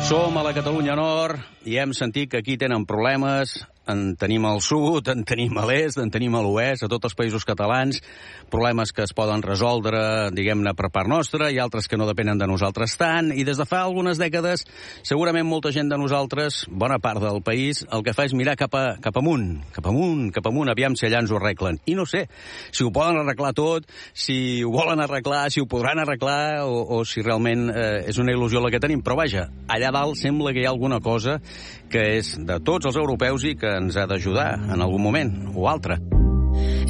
Som a la Catalunya Nord i hem sentit que aquí tenen problemes. En tenim al sud, en tenim a l'est, en tenim a l'oest, a tots els països catalans, problemes que es poden resoldre, diguem-ne, per part nostra, i altres que no depenen de nosaltres tant, i des de fa algunes dècades, segurament molta gent de nosaltres, bona part del país, el que fa és mirar cap amunt, aviam si allà ens ho arreglen. I no sé si ho poden arreglar tot, si ho volen arreglar, si ho podran arreglar, o si realment és una il·lusió la que tenim. Però vaja, allà dalt sembla que hi ha alguna cosa que és de tots els europeus i que ens ha d'ajudar en algun moment o altre.